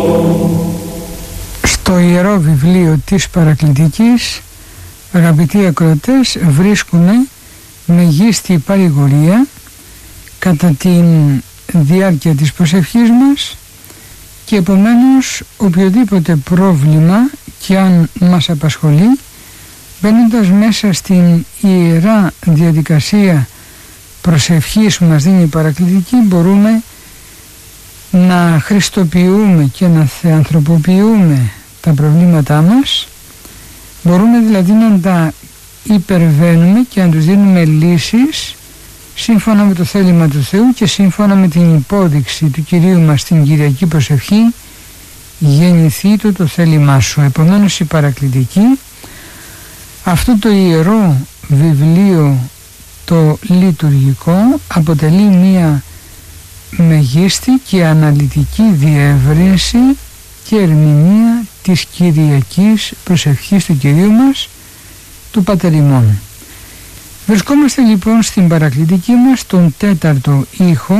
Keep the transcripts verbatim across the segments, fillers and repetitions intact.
Στο Ιερό Βιβλίο της Παρακλητικής, αγαπητοί ακροατές, βρίσκουμε μεγίστη παρηγορία κατά τη διάρκεια της προσευχής μας και επομένως οποιοδήποτε πρόβλημα και αν μας απασχολεί, μπαίνοντας μέσα στην ιερά διαδικασία προσευχής που μας δίνει η Παρακλητική, μπορούμε να χριστοποιούμε και να θεανθρωποποιούμε τα προβλήματά μας. Μπορούμε δηλαδή να τα υπερβαίνουμε και να τους δίνουμε λύσεις σύμφωνα με το θέλημα του Θεού και σύμφωνα με την υπόδειξη του Κυρίου μας στην Κυριακή Προσευχή, γεννηθήτω το θέλημά σου. Επομένως η Παρακλητική, αυτό το ιερό βιβλίο το λειτουργικό, αποτελεί μία μεγίστη και αναλυτική διεύρυνση και ερμηνεία της Κυριακής Προσευχής του Κυρίου μας, του Πατέρ ημών. Βρισκόμαστε λοιπόν στην Παρακλητική μας, τον τέταρτο ήχο,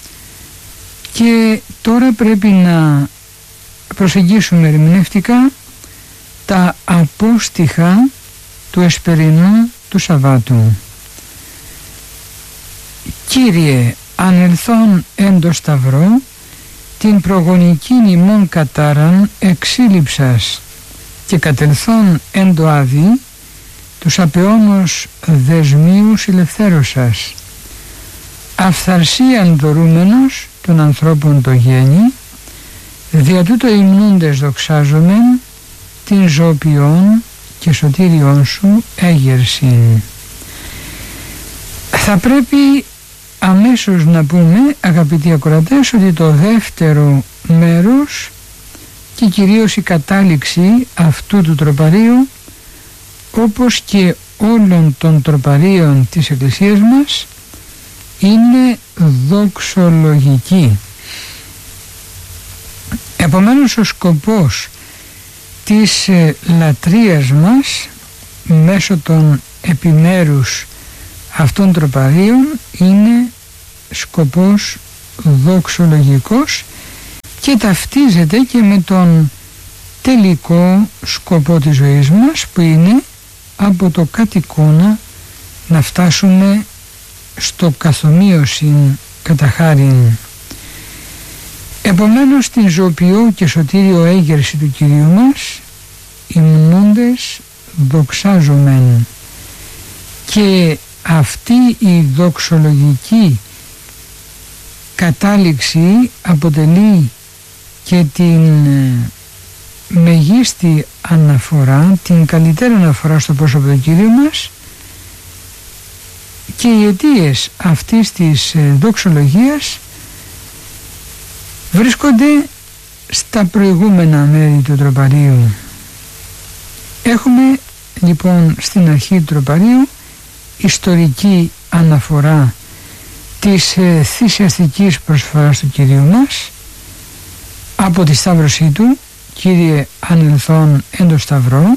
και τώρα πρέπει να προσεγγίσουμε ερμηνευτικά τα απόστιχα του εσπερινού του Σαββάτου. Κύριε, ανελθόν εν το σταυρό, την προγονικήν ημών κατάραν εξήλυψας και κατελθόν εν το άδει, τους απεώνους δεσμίους ελευθέρωσας. Αυθαρσίαν δωρούμενος των ανθρώπων το γέννη, δια τούτο υμνούντες δοξάζομεν, την ζωοποιών και σωτήριόν σου έγερσιν. Θα πρέπει αμέσως να πούμε, αγαπητοί ακροατές, ότι το δεύτερο μέρος και κυρίως η κατάληξη αυτού του τροπαρίου, όπως και όλων των τροπαρίων της Εκκλησίας μας, είναι δοξολογική. Επομένως ο σκοπός της ε, λατρείας μας μέσω των επιμέρους αυτών τροπαρίων είναι σκοπός δοξολογικός και ταυτίζεται και με τον τελικό σκοπό της ζωής μας, που είναι από το κατ' εικόνα να φτάσουμε στο καθομοίωση κατά χάριν. Επομένως την ζωοποιό και σωτήριο έγερση του Κυρίου μας υμνούντες δοξάζομεν, και αυτή η δοξολογική κατάληξη αποτελεί και την μεγίστη αναφορά, την καλύτερη αναφορά στο πρόσωπο του Κυρίου μας, και οι αιτίες αυτής της δοξολογίας βρίσκονται στα προηγούμενα μέρη του τροπαρίου. Έχουμε λοιπόν στην αρχή του τροπαρίου ιστορική αναφορά της ε, θυσιαστικής προσφοράς του Κυρίου μας από τη σταύρωσή του, Κύριε ανελθόν εν το σταυρό,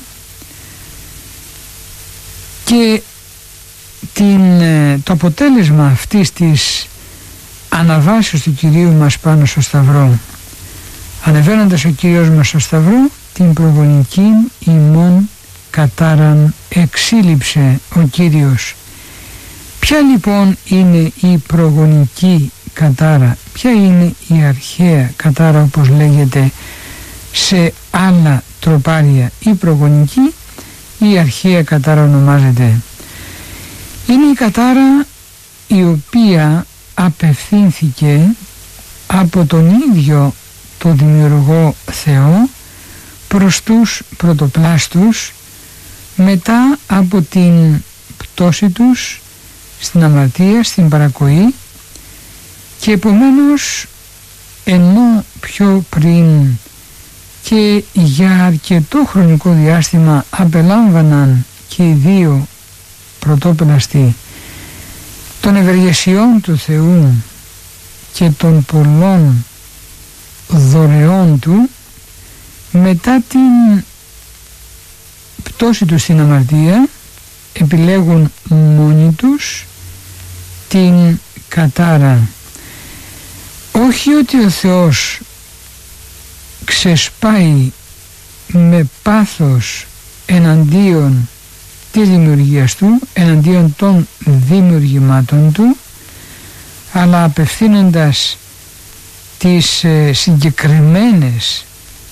και την, ε, το αποτέλεσμα αυτής της αναβάσεως του Κυρίου μας πάνω στο σταυρό. Ανεβαίνοντας ο Κύριος μας στο σταυρό, την προγονική ημών κατάραν εξήλυψε ο Κύριος. Ποια λοιπόν είναι η προγονική κατάρα, ποια είναι η αρχαία κατάρα όπως λέγεται σε άλλα τροπάρια? Η προγονική, η αρχαία κατάρα ονομάζεται. Είναι η κατάρα η οποία απευθύνθηκε από τον ίδιο το δημιουργό Θεό προς τους πρωτοπλάστους μετά από την πτώση τους στην αμαρτία, στην παρακοή, και επομένως ενώ πιο πριν και για αρκετό χρονικό διάστημα απελάμβαναν και οι δύο πρωτόπλαστοι των ευεργεσιών του Θεού και των πολλών δωρεών του, μετά την πτώση τους στην αμαρτία επιλέγουν μόνοι τους την κατάρα. Όχι ότι ο Θεός ξεσπάει με πάθος εναντίον της δημιουργίας του, εναντίον των δημιουργημάτων του, αλλά απευθύνοντας τις ε, συγκεκριμένες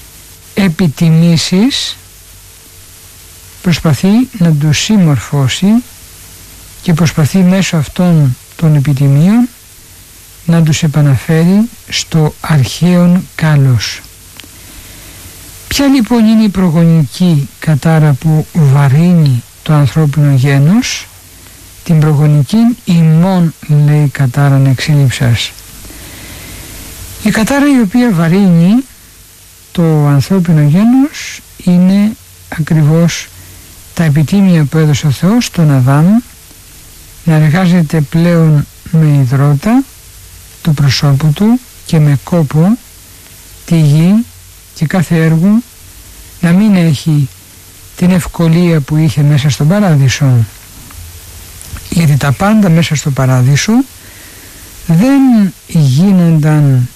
επιτιμήσεις προσπαθεί να τους συμμορφώσει και προσπαθεί μέσω αυτών των επιτιμίων να τους επαναφέρει στο αρχαίον κάλος. Ποια λοιπόν είναι η προγονική κατάρα που βαρύνει το ανθρώπινο γένος? Την προγονική ημών, λέει, κατάραν εξήλυψας. Η κατάρα η οποία βαρύνει το ανθρώπινο γένος είναι ακριβώς τα επιτίμια που έδωσε ο Θεός στον Αδάμ, να εργάζεται πλέον με υδρότα του προσώπου του και με κόπο τη γη και κάθε έργο να μην έχει την ευκολία που είχε μέσα στον παράδεισο, γιατί τα πάντα μέσα στο παράδεισο δεν γίνονταν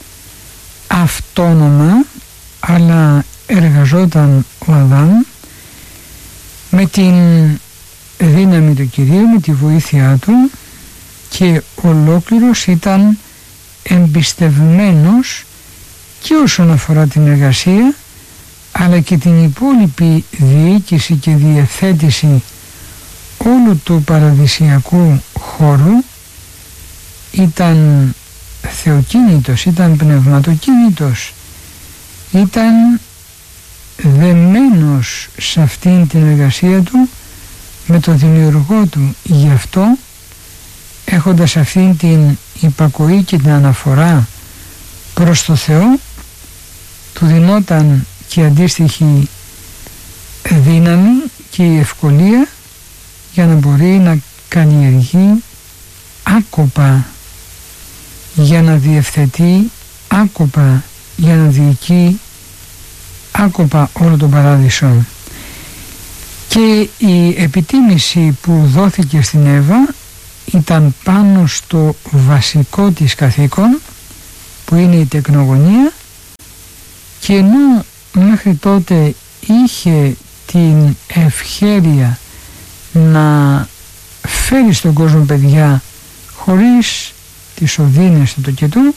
αυτόνομα, αλλά εργαζόταν ο Αδάμ με την δύναμη του Κυρίου, με τη βοήθειά του, και ολόκληρος ήταν εμπιστευμένος και όσον αφορά την εργασία, αλλά και την υπόλοιπη διοίκηση και διευθέτηση όλου του παραδεισιακού χώρου. Ήταν θεοκίνητος, ήταν πνευματοκίνητος, ήταν δεμένος σε αυτήν την εργασία του με τον δημιουργό του. Γι' αυτό, έχοντας αυτήν την υπακοή και την αναφορά προς το Θεό, του δινόταν και αντίστοιχη δύναμη και η ευκολία για να μπορεί να καλλιεργεί άκοπα, για να διευθετεί άκοπα, για να διοικεί άκοπα όλο τον παράδεισο. Και η επιτίμηση που δόθηκε στην Εύα ήταν πάνω στο βασικό της καθήκον, που είναι η τεκνογωνία, και ενώ μέχρι τότε είχε την ευχέρεια να φέρει στον κόσμο παιδιά χωρίς τις οδύνες του τοκετού,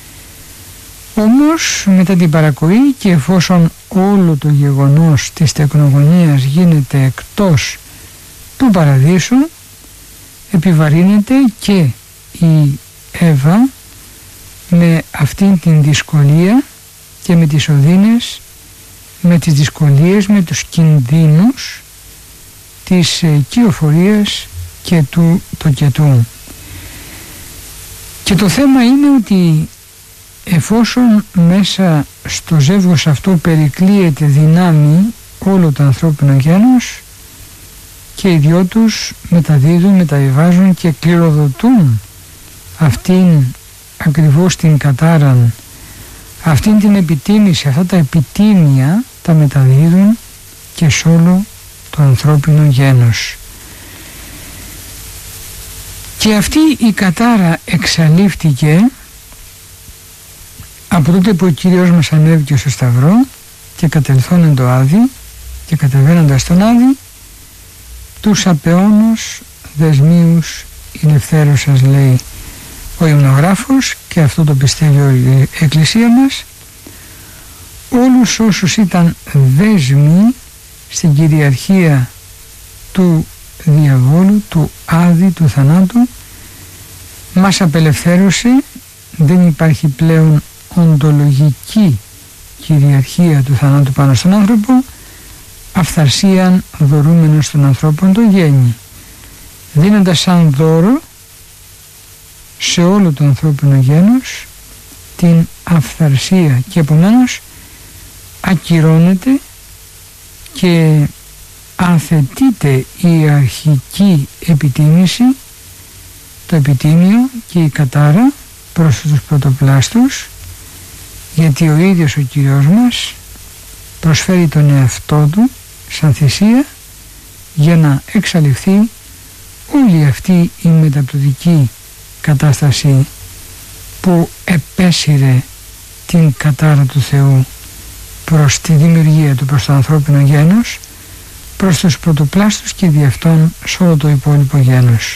όμως μετά την παρακοή και εφόσον όλο το γεγονός της τεκνογωνίας γίνεται εκτός του παραδείσου, επιβαρύνεται και η Εύα με αυτήν την δυσκολία και με τις οδύνες, με τις δυσκολίες, με τους κινδύνους της κυοφορίας και του τοκετού. Και το θέμα είναι ότι εφόσον μέσα στο ζεύγος αυτό περικλείεται δυνάμει όλο το ανθρώπινο γένος, και οι δυο τους μεταδίδουν, μεταβιβάζουν και κληροδοτούν αυτήν ακριβώς την κατάραν, αυτήν την επιτίμηση, αυτά τα επιτίμια τα μεταδίδουν και σε όλο το ανθρώπινο γένος. Και αυτή η κατάρα εξαλείφθηκε από τότε που ο Κύριος μας ανέβηκε στο Σταυρό και κατελθόνεν το Άδη και κατεβαίνοντας τον Άδη, τους απεώνους δεσμίους ηλευθέρωσας, λέει ο υμνογράφος, και αυτό το πιστεύει όλη η Εκκλησία μας, όλους όσους ήταν δέσμοι στην κυριαρχία του διαβόλου, του Άδη, του θανάτου, μας απελευθέρωσε. Δεν υπάρχει πλέον οντολογική κυριαρχία του θανάτου πάνω στον άνθρωπο, αυθαρσίαν δωρούμενος στον ανθρώπων το γέννη, δίνοντας σαν δώρο σε όλο το ανθρώπινο γένος την αυθαρσία, και επομένως ακυρώνεται και ανθετείται η αρχική επιτίμηση, το επιτίμιο και η κατάρα προς τους πρωτοπλάστους, γιατί ο ίδιος ο Κύριος μας προσφέρει τον εαυτό του σαν θυσία για να εξαλειφθεί όλη αυτή η μεταπτωτική κατάσταση που επέσυρε την κατάρα του Θεού προς τη δημιουργία του, προς το ανθρώπινο γένος, προς τους πρωτοπλάστους και δι' αυτόν σε όλο το υπόλοιπο γένος.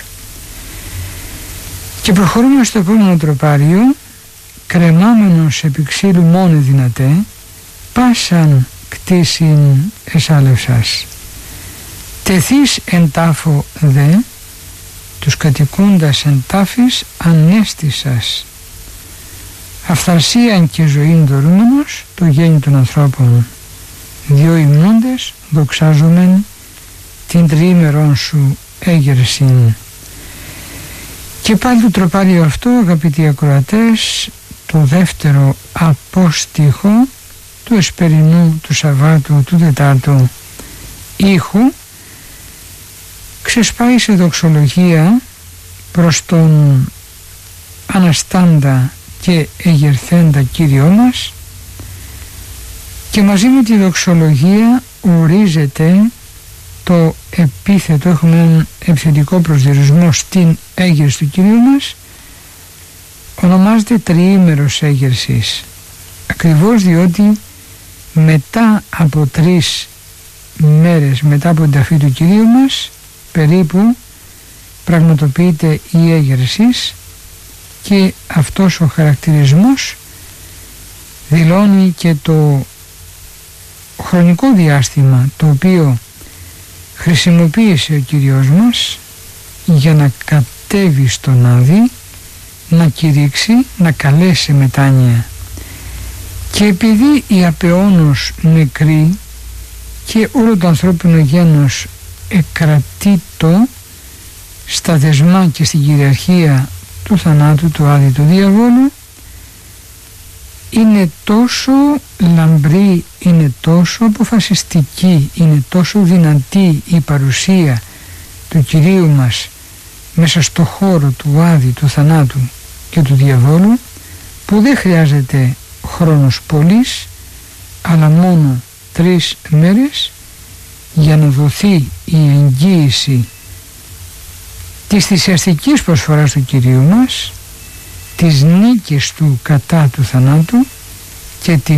Και προχωρούμε στο επόμενο τροπάριο. Κρεμάμενος επί ξύλου μόνε δυνατέ, πάσαν κτίσιν εσάλευσας. Τεθείς εν τάφο δε, τους κατοικούντας εν τάφης ανέστησας. Αυθαρσίαν και ζωήν δωρούμενος, το γέννη των ανθρώπων. Δυο υμνούντες δοξάζομεν την τριήμερον σου έγερσιν. Και πάλι το τροπάριο αυτό, αγαπητοί ακροατές, το δεύτερο απόστιχο του εσπερινού, του Σαββάτου, του Τετάρτου ήχου, ξεσπάει σε δοξολογία προς τον αναστάντα και εγερθέντα Κύριό μας, και μαζί με τη δοξολογία ορίζεται το επίθετο, έχουμε έναν επιθετικό προσδιορισμό στην έγερση του Κυρίου μας, ονομάζεται τριήμερος έγερσης, ακριβώς διότι μετά από τρεις μέρες μετά από την ταφή του Κυρίου μας περίπου πραγματοποιείται η έγερσης, και αυτός ο χαρακτηρισμός δηλώνει και το χρονικό διάστημα το οποίο χρησιμοποίησε ο Κύριος μας για να κατέβει στον Άδη, να κηρύξει, να καλέσει μετάνοια. Και επειδή οι απεώνως νεκροί και όλο το ανθρώπινο γένος εκρατείτο στα δεσμά και στην κυριαρχία του θανάτου, του Άδη, του διαβόλου, είναι τόσο λαμπρή, είναι τόσο αποφασιστική, είναι τόσο δυνατή η παρουσία του Κυρίου μας μέσα στο χώρο του Άδη, του θανάτου και του διαβόλου, που δεν χρειάζεται χρόνος πολύς, αλλά μόνο τρεις μέρες για να δοθεί η εγγύηση της θυσιαστικής προσφοράς του Κυρίου μας, της νίκης του κατά του θανάτου και τη